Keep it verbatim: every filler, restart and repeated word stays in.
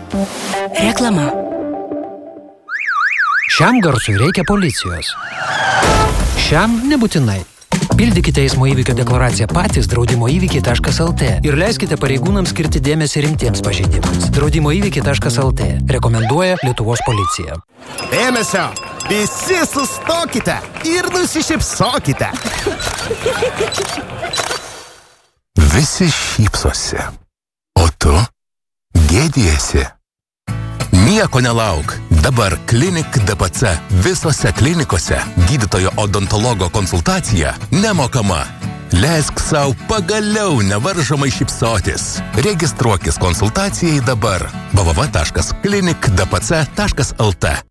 Reklama. Šiam garsui reikia policijos. Šiam nebūtinai. Pildykite eismo įvykio deklaraciją patys draudimo įvykiai taškas el te ir leiskite pareigūnams skirti dėmesį rimtiems pažeidimams. draudimo įvykiai taškas el te. Rekomenduoja Lietuvos policija. Dėmesio! Visi sustokite ir nusišypsokite. Visi šypsosi. O tu gėdijasi. Nieko nelauk. Dabar Klinik D P C visose klinikose gydytojo odontologo konsultacija nemokama. Leisk sau pagaliau nevaržomai šypsotis. Registruokis konsultacijai dabar. w w w taškas klinik d p c taškas el te